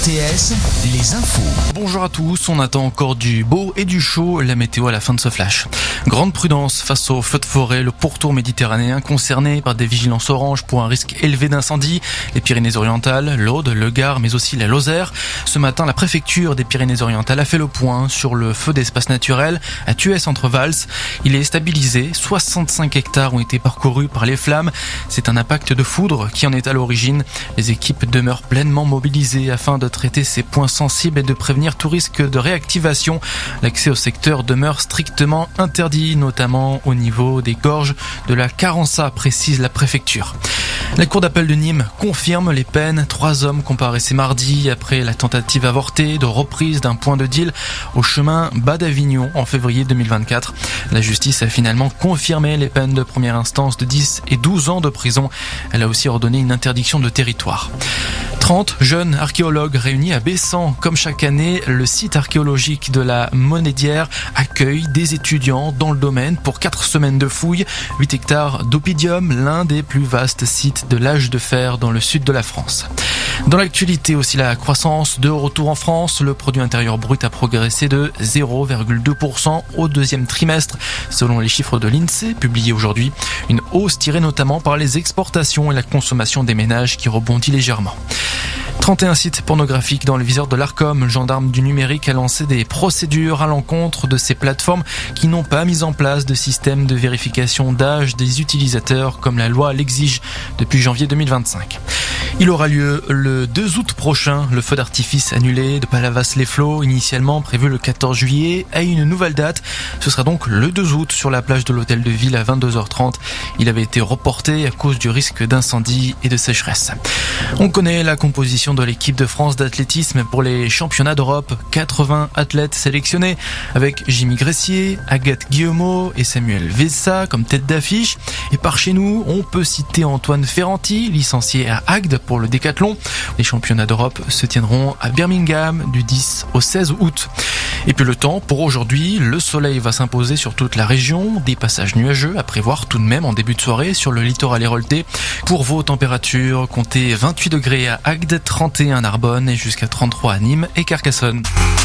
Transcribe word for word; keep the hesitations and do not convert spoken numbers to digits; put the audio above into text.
T S, les infos. Bonjour à tous, on attend encore du beau et du chaud, la météo à la fin de ce flash. Grande prudence face aux feux de forêt, le pourtour méditerranéen concerné par des vigilances oranges pour un risque élevé d'incendie. Les Pyrénées-Orientales, l'Aude, le Gard, mais aussi la Lozère. Ce matin, la préfecture des Pyrénées-Orientales a fait le point sur le feu d'espace naturel à Thuès-entre-Vals. Il est stabilisé, soixante-cinq hectares ont été parcourus par les flammes. C'est un impact de foudre qui en est à l'origine. Les équipes demeurent pleinement mobilisées afin de traiter ces points sensibles et de prévenir tout risque de réactivation. L'accès au secteur demeure strictement interdit, notamment au niveau des gorges de la Carença, précise la préfecture. La cour d'appel de Nîmes confirme les peines. Trois hommes comparaissaient mardi après la tentative avortée de reprise d'un point de deal au chemin Bas d'Avignon en février deux mille vingt-quatre. La justice a finalement confirmé les peines de première instance de dix et douze ans de prison. Elle a aussi ordonné une interdiction de territoire. trente jeunes archéologues réunis à Bessan. Comme chaque année, le site archéologique de la Monédière accueille des étudiants dans le domaine pour quatre semaines de fouilles. huit hectares d'oppidum, l'un des plus vastes sites de l'âge de fer dans le sud de la France. Dans l'actualité aussi, la croissance de retour en France. Le produit intérieur brut a progressé de zéro virgule deux pour cent au deuxième trimestre, selon les chiffres de l'INSEE publiés aujourd'hui. Une hausse tirée notamment par les exportations et la consommation des ménages qui rebondit légèrement. trente et un sites pornographiques dans le viseur de l'Arcom. Le gendarme du numérique a lancé des procédures à l'encontre de ces plateformes qui n'ont pas mis en place de système de vérification d'âge des utilisateurs comme la loi l'exige depuis janvier deux mille vingt-cinq. Il aura lieu le deux août prochain. Le feu d'artifice annulé de Palavas-les-Flots, initialement prévu le quatorze juillet, a une nouvelle date. Ce sera donc le deux août sur la plage de l'Hôtel de Ville à vingt-deux heures trente. Il avait été reporté à cause du risque d'incendie et de sécheresse. On connaît la composition de l'équipe de France d'athlétisme pour les championnats d'Europe. quatre-vingts athlètes sélectionnés avec Jimmy Gressier, Agathe Guillemot et Samuel Vessa comme tête d'affiche. Et par chez nous, on peut citer Antoine Ferranti, licencié à Agde pour le décathlon. Les championnats d'Europe se tiendront à Birmingham du dix au seize août. Et puis le temps pour aujourd'hui, le soleil va s'imposer sur toute la région, des passages nuageux à prévoir tout de même en début de soirée sur le littoral héroltais. Pour vos températures, comptez vingt-huit degrés à Agde, trente et un à Narbonne et jusqu'à trente-trois à Nîmes et Carcassonne.